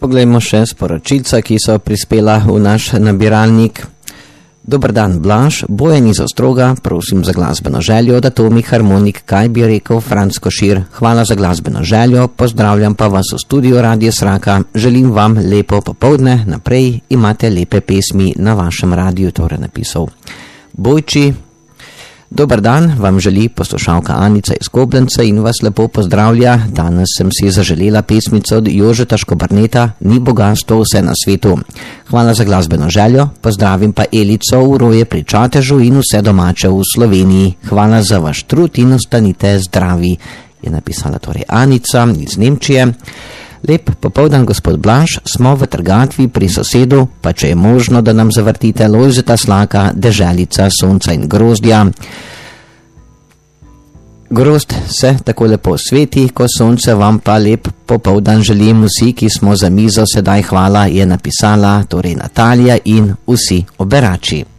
Poglejmo še sporočilca, ki so prispela v naš nabiralnik. Dober dan, Blaž, Bojan iz Ostroga, prosim za glasbeno željo, da to mi harmonik, kaj bi rekel Franc Košir. Hvala za glasbeno željo, pozdravljam pa vas v studiu Radio Sraka, želim vam lepo popoldne, naprej imate lepe pesmi na vašem radiju, torej napisal Bojči. Dober dan, vam želi poslušalka Anica iz Koblenca in vas lepo pozdravlja. Danes sem si zaželela pesmico od Jožeta Škobarneta, Ni bogatstvo vse na svetu. Hvala za glasbeno željo, pozdravim pa Elico v Roje pri Čatežu in vse domače v Sloveniji. Hvala za vaš trud in ostanite zdravi, je napisala torej Anica iz Nemčije. Lep popoldan, gospod Blaž, smo v Trgatvi pri sosedu, pa če je možno, da nam zavrtite Lojzeta Slaka, Deželica sonca in grozdja. Grozd se tako lepo sveti, ko sonce, vam pa lep popoldan želim vsi, ki smo za mizo sedaj, hvala, je napisala torej Natalija in vsi oberači.